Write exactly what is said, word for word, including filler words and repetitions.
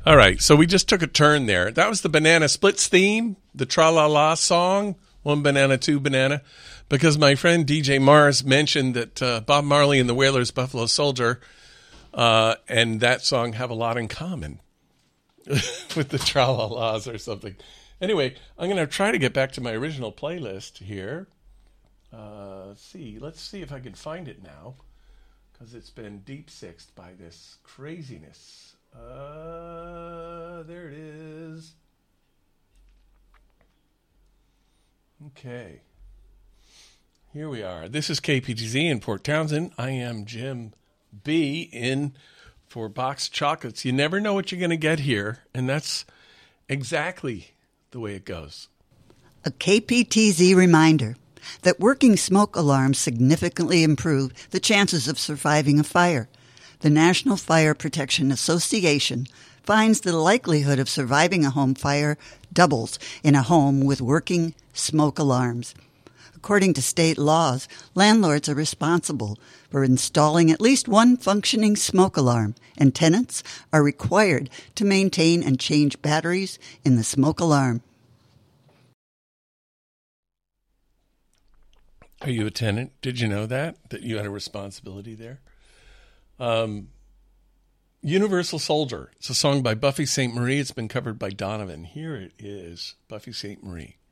All right, so we just took a turn there. That was the Banana Splits theme, the Tra-La-La song, One Banana, Two Banana, because my friend D J Mars mentioned that uh, Bob Marley and the Wailers' Buffalo Soldier uh, and that song have a lot in common with the Tra-La-Las or something. Anyway, I'm going to try to get back to my original playlist here. Uh, let's see. Let's see if I can find it now, because it's been deep-sixed by this craziness. Uh, there it is. Okay. Here we are. This is K P T Z in Port Townsend. I am Jim B. in for Box Chocolates. You never know what you're going to get here, and that's exactly the way it goes. A K P T Z reminder that working smoke alarms significantly improve the chances of surviving a fire. The National Fire Protection Association finds the likelihood of surviving a home fire doubles in a home with working smoke alarms. According to state laws, landlords are responsible for installing at least one functioning smoke alarm, and tenants are required to maintain and change batteries in the smoke alarm. Are you a tenant? Did you know that? That you had a responsibility there? Um, Universal Soldier. It's a song by Buffy Sainte-Marie. It's been covered by Donovan. Here it is, Buffy Sainte-Marie.